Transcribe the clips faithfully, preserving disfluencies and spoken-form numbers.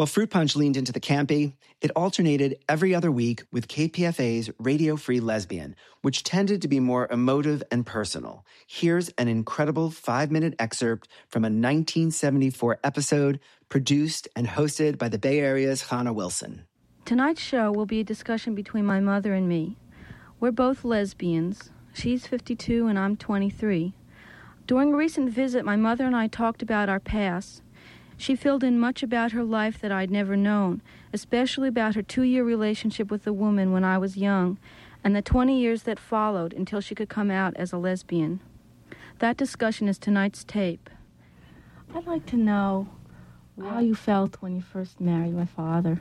While Fruit Punch leaned into the campy, it alternated every other week with K P F A's Radio Free Lesbian, which tended to be more emotive and personal. Here's an incredible five-minute excerpt from a nineteen seventy-four episode produced and hosted by the Bay Area's Hannah Wilson. Tonight's show will be a discussion between my mother and me. We're both lesbians. She's fifty-two and I'm twenty-three. During a recent visit, my mother and I talked about our past. She filled in much about her life that I'd never known, especially about her two-year relationship with a woman when I was young, and the twenty years that followed until she could come out as a lesbian. That discussion is tonight's tape. I'd like to know how you felt when you first married my father.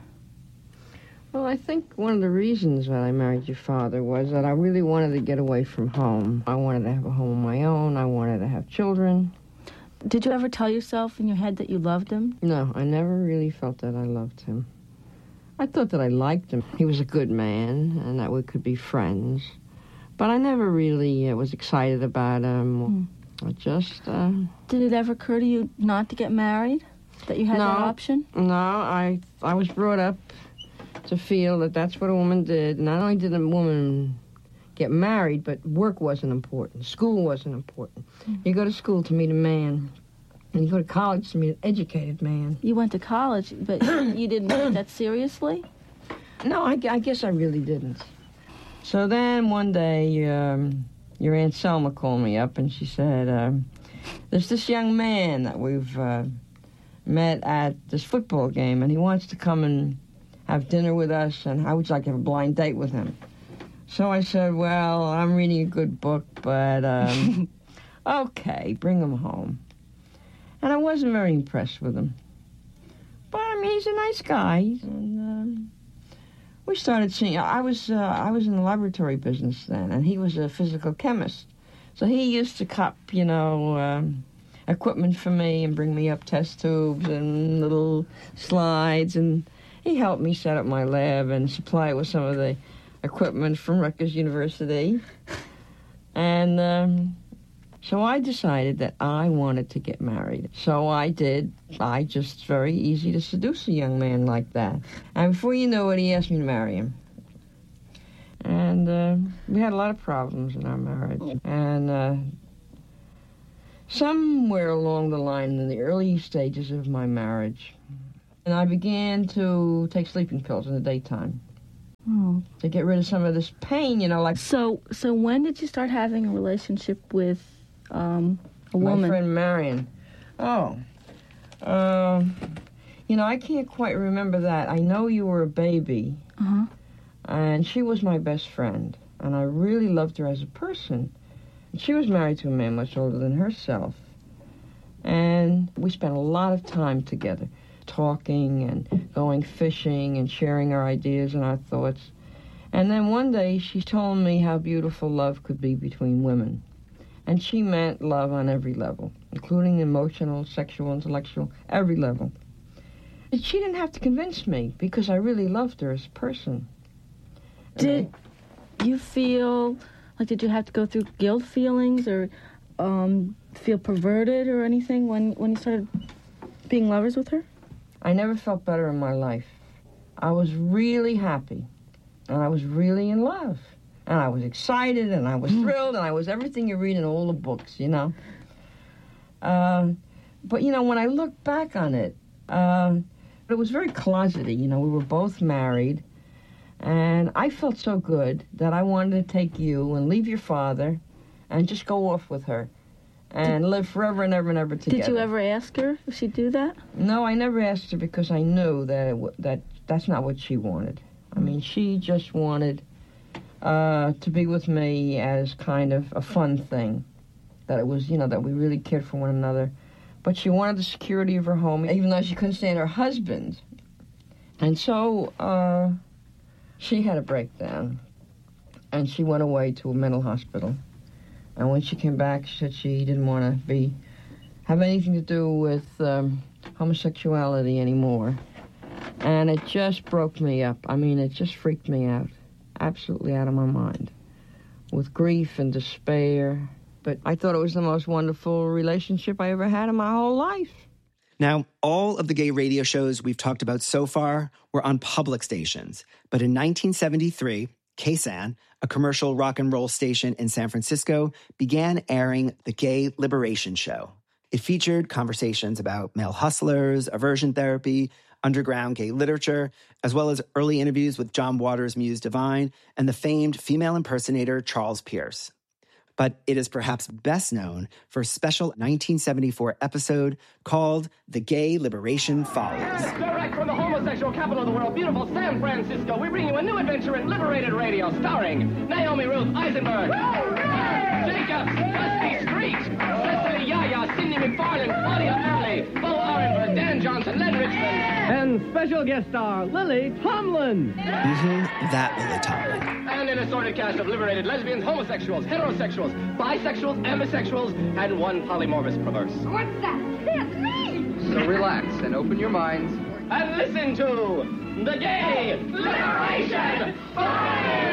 Well, I think one of the reasons that I married your father was that I really wanted to get away from home. I wanted to have a home of my own. I wanted to have children. Did you ever tell yourself in your head that you loved him? No, I never really felt that I loved him. I thought that I liked him. He was a good man and that we could be friends. But I never really uh, was excited about him. Mm. I just... Uh, Did it ever occur to you not to get married? That you had no, that option? No, I, I was brought up to feel that that's what a woman did. Not only did a woman get married, but work wasn't important. School wasn't important. Mm-hmm. You go to school to meet a man, and you go to college to meet an educated man. You went to college, but you didn't take that seriously? No, I, I guess I really didn't. So then one day, um, your Aunt Selma called me up, and she said, um, there's this young man that we've uh, met at this football game, and he wants to come and have dinner with us, and I would like to have a blind date with him. So I said, well, I'm reading a good book, but, um, okay, bring him home. And I wasn't very impressed with him. But, I mean, he's a nice guy. And um, we started seeing, I was, uh, I was in the laboratory business then, and he was a physical chemist. So he used to cop, you know, um, equipment for me and bring me up test tubes and little slides, and he helped me set up my lab and supply it with some of the equipment from Rutgers University. And um, so I decided that I wanted to get married. So I did. I just, very easy to seduce a young man like that. And before you know it, he asked me to marry him. And uh, we had a lot of problems in our marriage. And uh, somewhere along the line, in the early stages of my marriage, and I began to take sleeping pills in the daytime. Oh. To get rid of some of this pain, you know, like... So so when did you start having a relationship with um, a woman? My friend Marion. Oh. Uh, you know, I can't quite remember that. I know you were a baby. Uh-huh. And she was my best friend. And I really loved her as a person. And she was married to a man much older than herself. And we spent a lot of time together, talking and going fishing and sharing our ideas and our thoughts. And then one day she told me how beautiful love could be between women. And she meant love on every level, including emotional, sexual, intellectual, every level. And she didn't have to convince me because I really loved her as a person. Did you feel, like, did you have to go through guilt feelings or um, feel perverted or anything when, when you started being lovers with her? I never felt better in my life. I was really happy, and I was really in love, and I was excited, and I was thrilled, and I was everything you read in all the books, you know. Um, but, you know, when I look back on it, um, it was very closeted. You know, we were both married, and I felt so good that I wanted to take you and leave your father and just go off with her. And did, live forever and ever and ever together. Did you ever ask her if she'd do that? No, I never asked her because I knew that it w- that that's not what she wanted. I mean, she just wanted uh, to be with me as kind of a fun thing. That it was, you know, that we really cared for one another. But she wanted the security of her home, even though she couldn't stand her husband. And so uh, she had a breakdown. And she went away to a mental hospital. And when she came back, she said she didn't want to be have anything to do with um, homosexuality anymore. And it just broke me up. I mean, it just freaked me out, absolutely out of my mind, with grief and despair. But I thought it was the most wonderful relationship I ever had in my whole life. Now, all of the gay radio shows we've talked about so far were on public stations. But in nineteen seventy-three, K S A N, a commercial rock and roll station in San Francisco, began airing the Gay Liberation Show. It featured conversations about male hustlers, aversion therapy, underground gay literature, as well as early interviews with John Waters' Muse Divine and the famed female impersonator Charles Pierce. But it is perhaps best known for a special nineteen seventy-four episode called The Gay Liberation Follies. Direct from the homosexual capital of the world, beautiful San Francisco, we bring you a new adventure in liberated radio starring Naomi Ruth Eisenberg, Jacob Dusty Street, Cecily Yaya, Cindy McFarlane, Claudia Early, Bo Orenberg, Dan Johnson, Len Richmond, and special guest star Lily Tomlin. Mm-hmm, that Lily Tomlin. And an assorted cast of liberated lesbians, homosexuals, heterosexuals, bisexuals, ambisexuals, and one polymorphous perverse. What's that? That's me! So relax and open your minds. And listen to The Gay Liberation